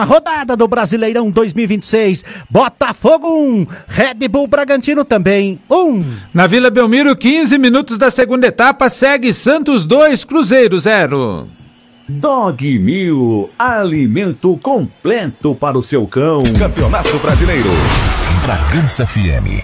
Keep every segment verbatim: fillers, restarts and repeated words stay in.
rodada do Brasileirão dois mil e vinte e seis. Botafogo um, Red Bull Bragantino também um. Na Vila Belmiro, quinze minutos da segunda etapa, segue Santos dois, Cruzeiro zero. Dog Mil, alimento completo para o seu cão. Campeonato Brasileiro. Bragança F M.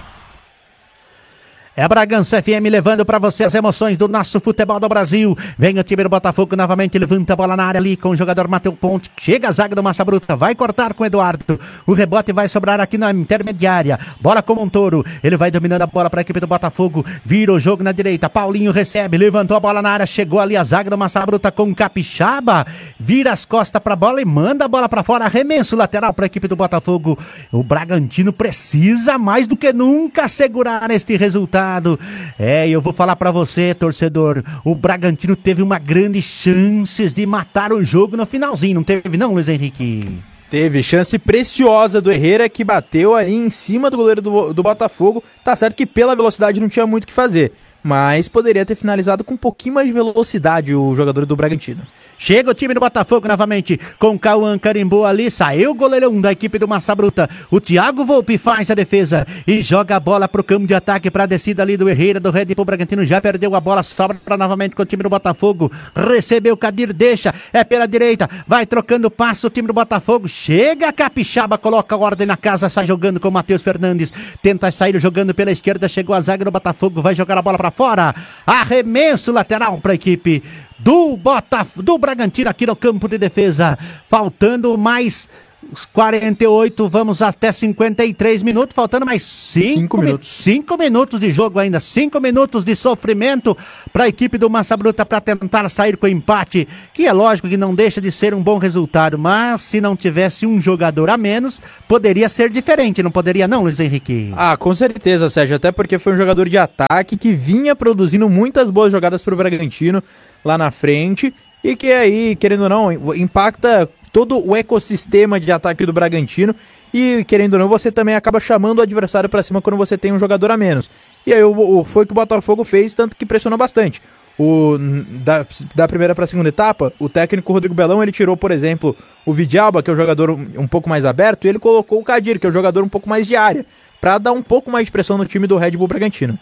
É a Bragança F M levando pra você as emoções do nosso futebol do Brasil. Vem o time do Botafogo novamente, levanta a bola na área ali com o jogador Matheus Ponte. Chega a zaga do Massa Bruta, vai cortar com o Eduardo. O rebote vai sobrar aqui na intermediária. Bola com o Montoro, ele vai dominando a bola pra equipe do Botafogo. Vira o jogo na direita, Paulinho recebe, levantou a bola na área, chegou ali a zaga do Massa Bruta com o Capixaba. Vira as costas pra bola e manda a bola pra fora. Arremesso lateral pra equipe do Botafogo. O Bragantino precisa mais do que nunca segurar este resultado. É, eu vou falar pra você, torcedor, o Bragantino teve uma grande chance de matar o jogo no finalzinho, não teve não, Luiz Henrique? Teve chance preciosa do Herrera, que bateu ali em cima do goleiro do, do Botafogo. Tá certo que pela velocidade não tinha muito o que fazer, mas poderia ter finalizado com um pouquinho mais de velocidade o jogador do Bragantino. Chega o time do Botafogo novamente, com o Cauã carimbou ali, saiu o goleirão da equipe do Massa Bruta. O Thiago Volpi faz a defesa e joga a bola pro campo de ataque, pra descida ali do Herrera, do Red Bull Bragantino, já perdeu a bola, sobra pra novamente com o time do Botafogo. Recebeu o Cadir, deixa, é pela direita, vai trocando passo o time do Botafogo, chega a Capixaba, coloca a ordem na casa, sai jogando com o Matheus Fernandes, tenta sair jogando pela esquerda, chegou a zaga do Botafogo, vai jogar a bola pra fora, arremesso lateral pra equipe do Botafogo, do Bragantino aqui no campo de defesa, faltando mais quarenta e oito, vamos até cinquenta e três minutos, faltando mais cinco minutos. cinco minutos de jogo ainda, cinco minutos de sofrimento para a equipe do Massa Bruta para tentar sair com o empate, que é lógico que não deixa de ser um bom resultado, mas se não tivesse um jogador a menos, poderia ser diferente, não poderia não, Luiz Henrique? Ah, com certeza, Sérgio, até porque foi um jogador de ataque que vinha produzindo muitas boas jogadas para o Bragantino lá na frente, e que aí, querendo ou não, impacta todo o ecossistema de ataque do Bragantino, e querendo ou não, você também acaba chamando o adversário para cima quando você tem um jogador a menos. E aí o, o, foi o que o Botafogo fez, tanto que pressionou bastante. O, da, da primeira para a segunda etapa, o técnico Rodrigo Belão, ele tirou, por exemplo, o Vidalba, que é um jogador um, um pouco mais aberto, e ele colocou o Cadir, que é um jogador um pouco mais de área, para dar um pouco mais de pressão no time do Red Bull Bragantino.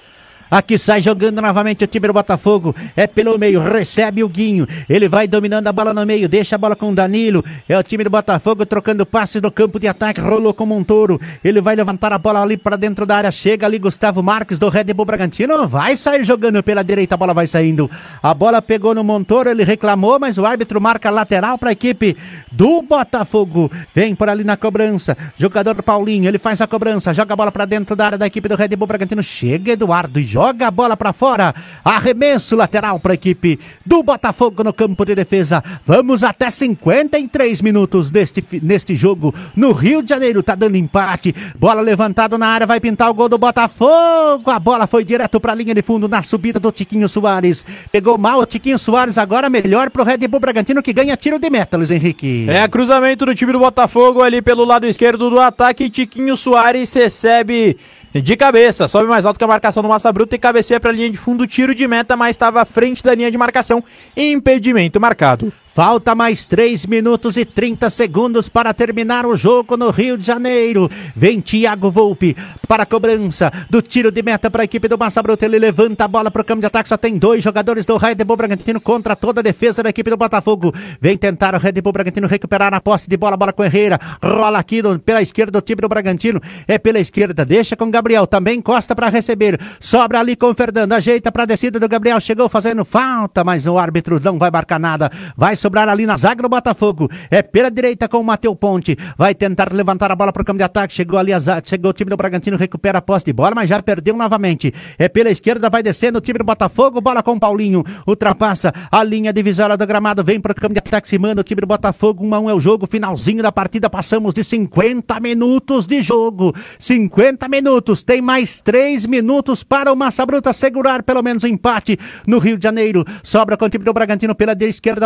Aqui sai jogando novamente o time do Botafogo, é pelo meio, recebe o Guinho, ele vai dominando a bola no meio, deixa a bola com o Danilo, é o time do Botafogo trocando passes no campo de ataque, rolou com o Montoro, ele vai levantar a bola ali para dentro da área, chega ali Gustavo Marques do Red Bull Bragantino, vai sair jogando pela direita, a bola vai saindo, a bola pegou no Montoro, ele reclamou, mas o árbitro marca lateral para a equipe do Botafogo, vem por ali na cobrança, jogador Paulinho, ele faz a cobrança, joga a bola para dentro da área da equipe do Red Bull Bragantino, chega Eduardo e joga Joga a bola pra fora, arremesso lateral pra equipe do Botafogo no campo de defesa. Vamos até cinquenta e três minutos neste, neste jogo no Rio de Janeiro, tá dando empate, bola levantada na área, vai pintar o gol do Botafogo, a bola foi direto pra linha de fundo na subida do Tiquinho Soares, pegou mal o Tiquinho Soares, agora melhor pro Red Bull Bragantino que ganha tiro de meta, Luiz Henrique. É, cruzamento do time do Botafogo ali pelo lado esquerdo do ataque, Tiquinho Soares recebe de cabeça, sobe mais alto que a marcação do Massa Bruta e cabeceia para a linha de fundo, tiro de meta, mas estava à frente da linha de marcação, impedimento marcado. Falta mais três minutos e trinta segundos para terminar o jogo no Rio de Janeiro. Vem Thiago Volpi para a cobrança do tiro de meta para a equipe do Massa Bruta. Ele levanta a bola para o campo de ataque. Só tem dois jogadores do Red Bull Bragantino contra toda a defesa da equipe do Botafogo. Vem tentar o Red Bull Bragantino recuperar a posse de bola. Bola com Herrera. Rola aqui no, pela esquerda do time do Bragantino. É pela esquerda. Deixa com Gabriel. Também encosta para receber. Sobra ali com o Fernando. Ajeita para a descida do Gabriel. Chegou fazendo falta, mas o árbitro não vai marcar nada. Vai sobrar ali na zaga do Botafogo, é pela direita com o Matheus Ponte, vai tentar levantar a bola para o campo de ataque, chegou ali a zaga, chegou o time do Bragantino, recupera a posse de bola, mas já perdeu novamente, é pela esquerda, vai descendo o time do Botafogo, bola com o Paulinho, ultrapassa a linha divisória do gramado, vem para o campo de ataque, se manda o time do Botafogo, um a um é o jogo, finalzinho da partida, passamos de cinquenta minutos de jogo, cinquenta minutos, tem mais três minutos para o Massa Bruta segurar pelo menos o empate no Rio de Janeiro, sobra com o time do Bragantino pela esquerda, bola com o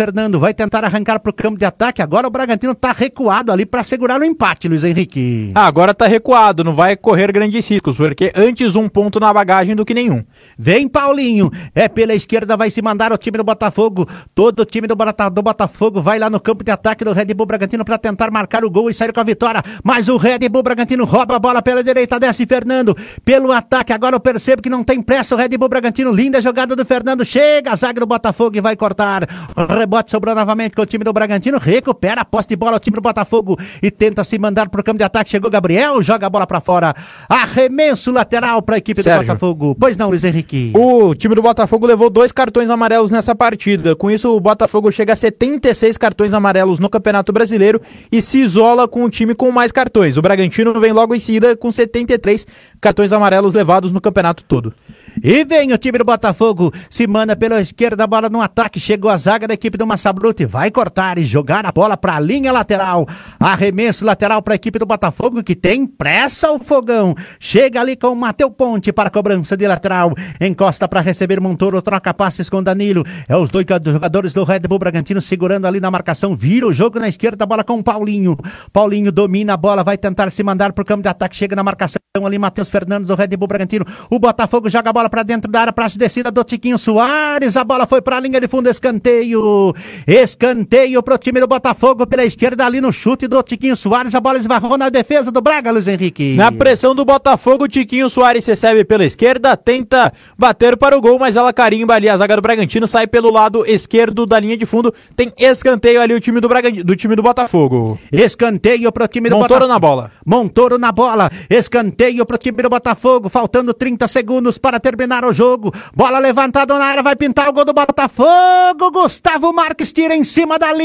Fernando vai tentar arrancar pro campo de ataque. Agora o Bragantino tá recuado ali para segurar o empate, Luiz Henrique. Ah, agora tá recuado, não vai correr grandes riscos, porque antes um ponto na bagagem do que nenhum. Vem Paulinho, é pela esquerda, vai se mandar o time do Botafogo. Todo o time do, Bota, do Botafogo vai lá no campo de ataque do Red Bull Bragantino para tentar marcar o gol e sair com a vitória. Mas o Red Bull Bragantino rouba a bola pela direita, desce Fernando pelo ataque. Agora eu percebo que não tem pressa o Red Bull Bragantino. Linda jogada do Fernando, chega a zaga do Botafogo e vai cortar. Rebote sobrou novamente com o time do Bragantino, recupera a posse de bola o time do Botafogo e tenta se mandar pro campo de ataque. Chegou Gabriel, joga a bola pra fora. Arremesso lateral pra equipe Sérgio. do Botafogo. Pois não, Luiz Henrique. O time do Botafogo levou dois cartões amarelos nessa partida. Com isso, o Botafogo chega a setenta e seis cartões amarelos no Campeonato Brasileiro e se isola com o time com mais cartões. O Bragantino vem logo em seguida com setenta e três cartões amarelos levados no campeonato todo. E vem o time do Botafogo, se manda pela esquerda, a bola no ataque, chegou a zaga da equipe do Massa Bruta e vai cortar e jogar a bola para a linha lateral. Arremesso lateral para a equipe do Botafogo, que tem pressa o fogão. Chega ali com o Mateu Ponte para a cobrança de lateral, encosta para receber Montoro, troca passes com Danilo. É os dois jogadores do Red Bull Bragantino segurando ali na marcação, vira o jogo na esquerda, a bola com o Paulinho. Paulinho domina a bola, vai tentar se mandar para o campo de ataque, chega na marcação ali Matheus Fernandes do Red Bull Bragantino. O Botafogo joga a bola para dentro da área, para a descida do Tiquinho Soares, a bola foi para a linha de fundo, escanteio, escanteio pro time do Botafogo pela esquerda ali no chute do Tiquinho Soares, a bola esbarrou na defesa do Braga, Luiz Henrique. Na pressão do Botafogo, o Tiquinho Soares recebe pela esquerda, tenta bater para o gol, mas ela carimba ali, a zaga do Bragantino sai pelo lado esquerdo da linha de fundo, tem escanteio ali o time do, Braga, do, time do Botafogo. Escanteio pro time do Montoro Botafogo. na bola. Montoro na bola, escanteio pro time do Botafogo, faltando trinta segundos para terminar o jogo, bola levantada na área, vai pintar o gol do Botafogo, Gustavo Marques tira em cima da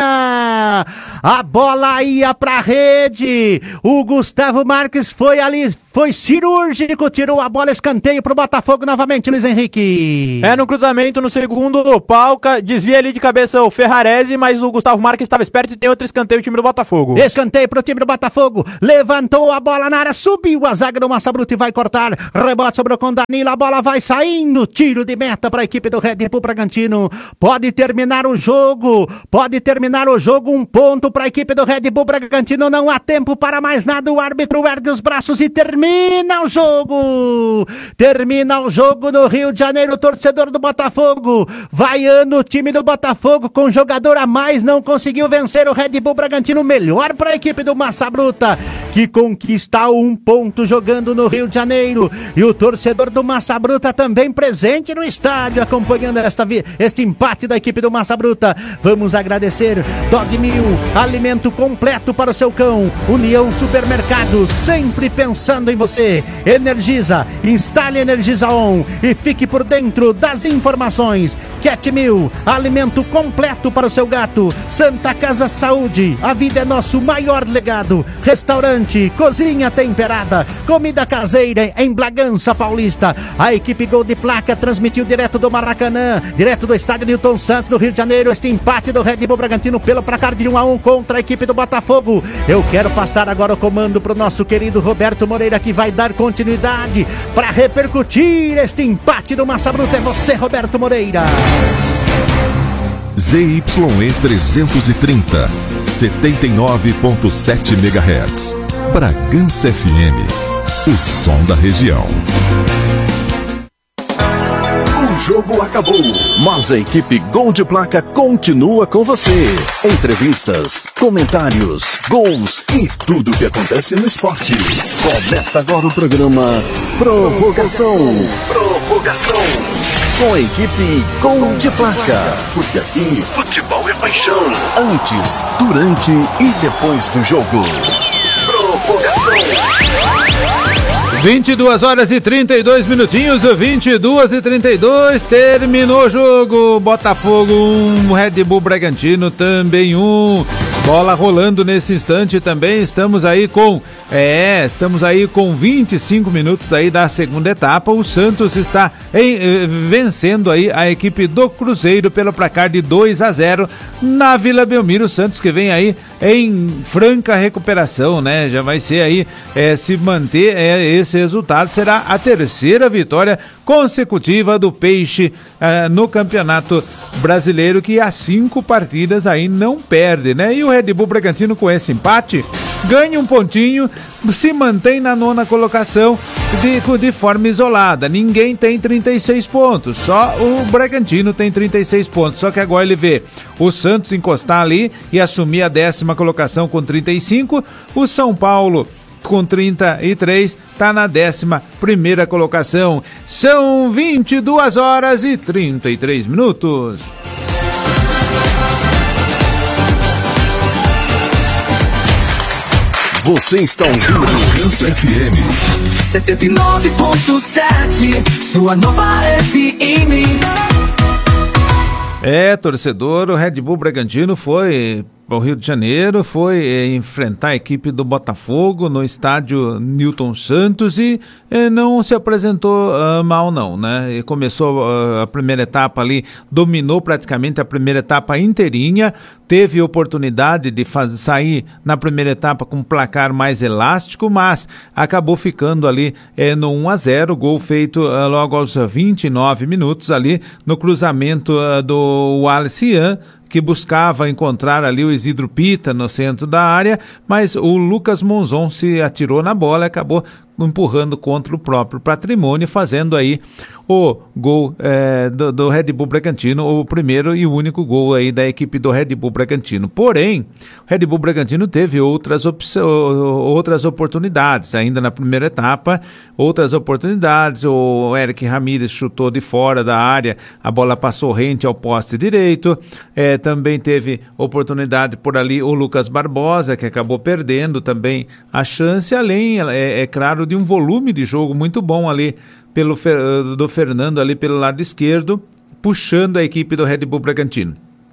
linha, a bola ia pra rede, o Gustavo Marques foi ali, foi cirúrgico, tirou a bola, escanteio pro Botafogo novamente, Luiz Henrique. É, no cruzamento, no segundo, o Palca desvia ali de cabeça o Ferrarese, mas o Gustavo Marques estava esperto e tem outro escanteio o time do Botafogo. Escanteio pro time do Botafogo, levantou a bola na área, subiu a zaga do Massa Bruta e vai cortar, rebote sobrou com Danilo, a bola vai saindo, tiro de meta para a equipe do Red Bull Bragantino, pode terminar o jogo, pode terminar o jogo, um ponto para a equipe do Red Bull Bragantino, não há tempo para mais nada, o árbitro ergue os braços e termina o jogo, termina o jogo no Rio de Janeiro, o torcedor do Botafogo, vaiando o time do Botafogo com jogador a mais, não conseguiu vencer o Red Bull Bragantino, melhor para a equipe do Massa Bruta, que conquista um ponto jogando no Rio de Janeiro, e o torcedor do Massa Bruta também presente no estádio, acompanhando esta, este empate da equipe do Massa Bruta. Vamos agradecer Dog Mil, alimento completo para o seu cão, União Supermercados, sempre pensando em você. Energisa, instale Energisa On e fique por dentro das informações. Cat Mil, alimento completo para o seu gato. Santa Casa Saúde, a vida é nosso maior legado. Restaurante, cozinha temperada, comida caseira em Bragança Paulista. A equipe Gol de Placa transmitiu direto do Maracanã, direto do estádio Newton Santos, no Rio de Janeiro, este empate do Red Bull Bragantino pelo placar de um a um contra a equipe do Botafogo. Eu quero passar agora o comando pro nosso querido Roberto Moreira, que vai dar continuidade para repercutir este empate do Massa Bruta. É você, Roberto Moreira. Z Y E trezentos e trinta, setenta e nove ponto sete megahertz. Bragança F M, o som da região. O jogo acabou, mas a equipe Gol de Placa continua com você. Entrevistas, comentários, gols e tudo o que acontece no esporte. Começa agora o programa Prorrogação. Prorrogação. Com a equipe Gol de Placa. Porque aqui futebol é paixão. Antes, durante e depois do jogo. Prorrogação. vinte e duas horas e trinta e dois minutinhos, vinte e duas e trinta e dois, terminou o jogo, Botafogo um, Red Bull Bragantino também um, bola rolando nesse instante também, estamos aí com, é, estamos aí com vinte e cinco minutos aí da segunda etapa, o Santos está em, eh, vencendo aí a equipe do Cruzeiro pelo placar de dois a zero na Vila Belmiro, o Santos que vem aí em franca recuperação, né, já vai ser aí, é, se manter é, esse resultado, será a terceira vitória consecutiva do Peixe uh, no Campeonato Brasileiro, que há cinco partidas aí não perde, né? E o Red Bull Bragantino, com esse empate, ganha um pontinho, se mantém na nona colocação de, de forma isolada. Ninguém tem trinta e seis pontos, só o Bragantino tem trinta e seis pontos. Só que agora ele vê o Santos encostar ali e assumir a décima colocação com trinta e cinco. O São Paulo, com trinta e três, está na décima primeira colocação. São vinte e duas horas e trinta e três minutos. Você está ouvindo Ganso F M setenta e nove ponto sete, sua nova F M. É, torcedor, o Red Bull Bragantino foi ao Rio de Janeiro, foi é, enfrentar a equipe do Botafogo no estádio Newton Santos e é, não se apresentou uh, mal não, né? E começou uh, a primeira etapa ali, dominou praticamente a primeira etapa inteirinha, teve oportunidade de fazer, sair na primeira etapa com um placar mais elástico, mas acabou ficando ali é, no um a zero, gol feito uh, logo aos vinte e nove minutos ali no cruzamento uh, do Wallace Ian, que buscava encontrar ali o Isidro Pita no centro da área, mas o Lucas Monzon se atirou na bola e acabou empurrando contra o próprio patrimônio, fazendo aí o gol é, do, do Red Bull Bragantino, o primeiro e único gol aí da equipe do Red Bull Bragantino. Porém, o Red Bull Bragantino teve outras, outras oportunidades, ainda na primeira etapa, outras oportunidades. O Eric Ramírez chutou de fora da área, a bola passou rente ao poste direito. É, também teve oportunidade por ali o Lucas Barbosa, que acabou perdendo também a chance, além, é, é claro, de um volume de jogo muito bom ali pelo, do Fernando ali pelo lado esquerdo, puxando a equipe do Red Bull Bragantino.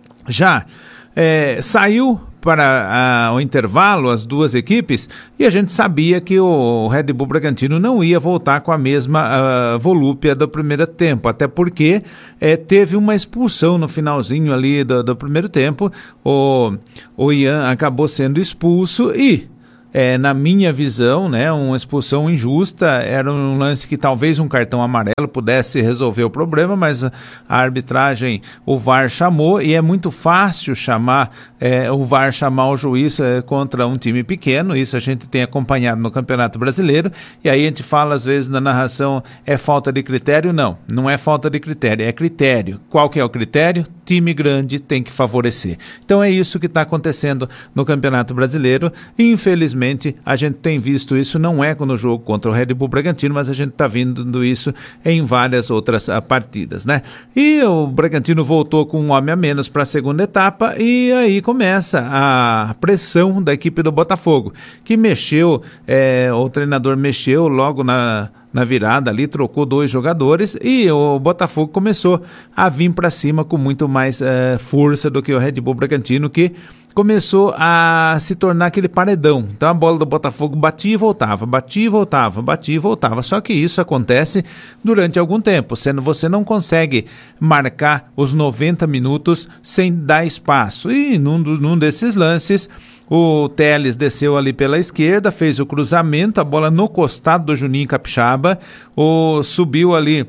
Já é, saiu para a, o intervalo as duas equipes e a gente sabia que o Red Bull Bragantino não ia voltar com a mesma uh, volúpia do primeiro tempo, até porque é, teve uma expulsão no finalzinho ali do, do primeiro tempo. O, o Ian acabou sendo expulso e É, na minha visão, né, uma expulsão injusta, era um lance que talvez um cartão amarelo pudesse resolver o problema, mas a arbitragem, o V A R chamou, e é muito fácil chamar, é, o V A R chamar o juiz é, contra um time pequeno. Isso a gente tem acompanhado no Campeonato Brasileiro, e aí a gente fala às vezes na narração, é falta de critério? Não, não é falta de critério, é critério. Qual que é o critério? Time grande tem que favorecer. Então é isso que está acontecendo no Campeonato Brasileiro, e infelizmente a gente tem visto isso, não é no jogo contra o Red Bull Bragantino, mas a gente está vendo isso em várias outras uh, partidas, né? E o Bragantino voltou com um homem a menos para a segunda etapa, e aí começa a pressão da equipe do Botafogo, que mexeu, é, o treinador mexeu logo na... na virada ali, trocou dois jogadores e o Botafogo começou a vir para cima com muito mais uh, força do que o Red Bull Bragantino, que começou a se tornar aquele paredão. Então a bola do Botafogo batia e voltava, batia e voltava, batia e voltava. Só que isso acontece durante algum tempo, sendo você não consegue marcar os noventa minutos sem dar espaço. E num, num desses lances, o Teles desceu ali pela esquerda, fez o cruzamento, a bola no costado do Juninho Capixaba, o, subiu ali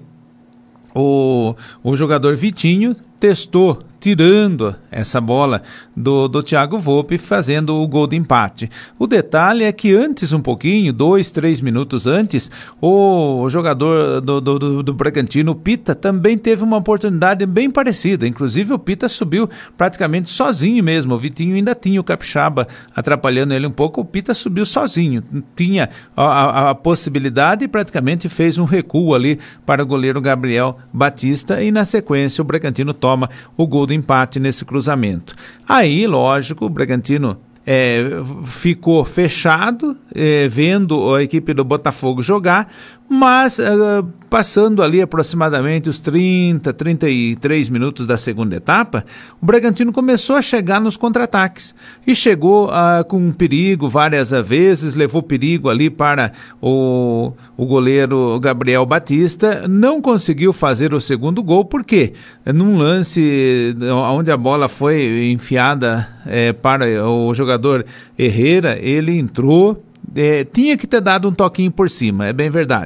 o, o jogador Vitinho, testou, tirando essa bola do, do Thiago Volpi, fazendo o gol de empate. O detalhe é que antes um pouquinho, dois, três minutos antes, o jogador do, do, do Bragantino, o Pita, também teve uma oportunidade bem parecida. Inclusive o Pita subiu praticamente sozinho mesmo. O Vitinho ainda tinha o Capixaba atrapalhando ele um pouco. O Pita subiu sozinho, tinha a, a, a possibilidade e praticamente fez um recuo ali para o goleiro Gabriel Batista, e na sequência o Bragantino toma o gol de empate nesse cruzamento. Aí, lógico, o Bragantino é, ficou fechado, é, vendo a equipe do Botafogo jogar, mas uh, passando ali aproximadamente os trinta, trinta e três minutos da segunda etapa, o Bragantino começou a chegar nos contra-ataques e chegou uh, com perigo várias vezes, levou perigo ali para o, o goleiro Gabriel Batista, não conseguiu fazer o segundo gol, porque num lance onde a bola foi enfiada é, para o jogador Herrera, ele entrou, É, tinha que ter dado um toquinho por cima, é bem verdade,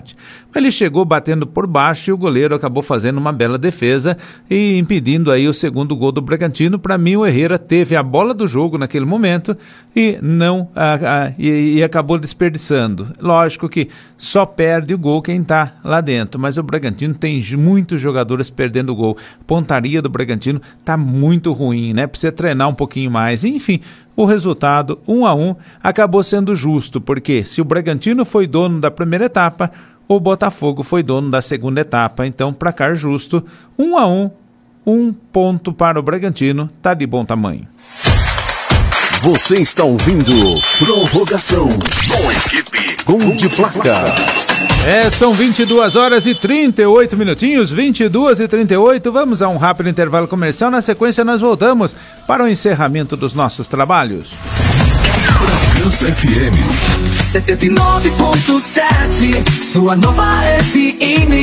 Ele chegou batendo por baixo e o goleiro acabou fazendo uma bela defesa e impedindo aí o segundo gol do Bragantino. Para mim, o Herrera teve a bola do jogo naquele momento e não a, a, e, e acabou desperdiçando. Lógico que só perde o gol quem está lá dentro, mas o Bragantino tem muitos jogadores perdendo o gol. A pontaria do Bragantino está muito ruim, né? Precisa treinar um pouquinho mais. Enfim, o resultado, um a um, acabou sendo justo, porque se o Bragantino foi dono da primeira etapa, o Botafogo foi dono da segunda etapa. Então, placar justo, um a um, um ponto para o Bragantino, tá de bom tamanho. Você está ouvindo Prorrogação com a equipe Gol de Placa. É, são vinte e duas horas e trinta e oito minutinhos, vinte e duas e trinta e oito. Vamos a um rápido intervalo comercial. Na sequência, nós voltamos para o encerramento dos nossos trabalhos. Bragança F M setenta e nove ponto sete, sua nova F M.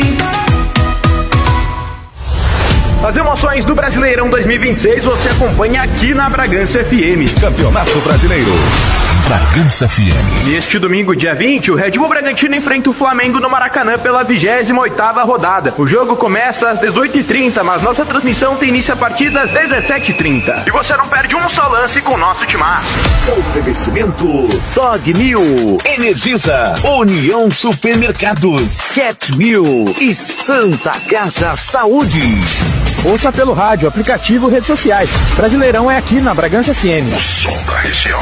As emoções do Brasileirão dois mil e vinte e seis você acompanha aqui na Bragança F M. Campeonato Brasileiro. Bragança F M. Neste domingo, dia vinte, o Red Bull Bragantino enfrenta o Flamengo no Maracanã pela vigésima oitava rodada. O jogo começa às dezoito e trinta, mas nossa transmissão tem início a partir das dezessete e trinta. E você não perde um só lance com o nosso timaço. Oferecimento Dog Mil, Energisa, União Supermercados, Cat Mil e Santa Casa Saúde. Ouça pelo rádio, aplicativo, redes sociais. Brasileirão é aqui na Bragança F M. O som da região.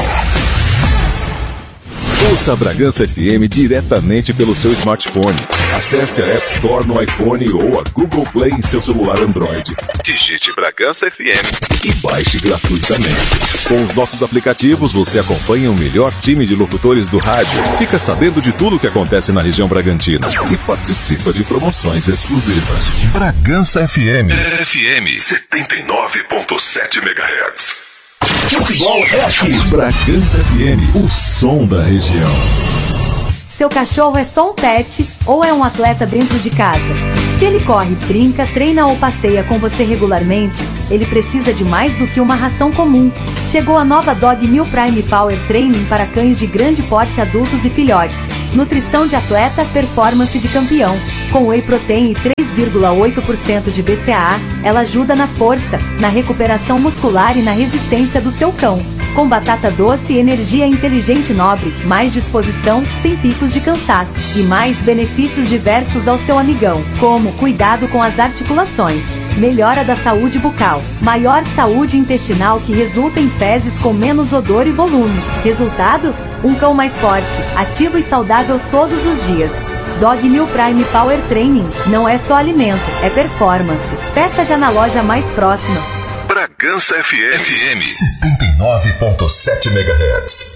Ouça a Bragança F M diretamente pelo seu smartphone. Acesse a App Store no iPhone ou a Google Play em seu celular Android. Digite Bragança F M e baixe gratuitamente. Com os nossos aplicativos, você acompanha o melhor time de locutores do rádio, fica sabendo de tudo o que acontece na região Bragantina e participa de promoções exclusivas. Bragança F M. F M setenta e nove ponto sete megahertz. Futebol é aqui. Bragança F M, o som da região. Seu cachorro é só um pet ou é um atleta dentro de casa? Se ele corre, brinca, treina ou passeia com você regularmente, ele precisa de mais do que uma ração comum. Chegou a nova Dog Mil Prime Power Training para cães de grande porte, adultos e filhotes. Nutrição de atleta, performance de campeão. Com whey protein e três vírgula oito por cento de B C A A, ela ajuda na força, na recuperação muscular e na resistência do seu cão. Com batata doce, energia inteligente e nobre, mais disposição, sem picos de cansaço e mais benefícios diversos ao seu amigão, como cuidado com as articulações, melhora da saúde bucal, maior saúde intestinal que resulta em fezes com menos odor e volume. Resultado? Um cão mais forte, ativo e saudável todos os dias. Dog Mil Prime Power Training não é só alimento, é performance. Peça já na loja mais próxima. Bragança F M. F M setenta e nove ponto sete megahertz.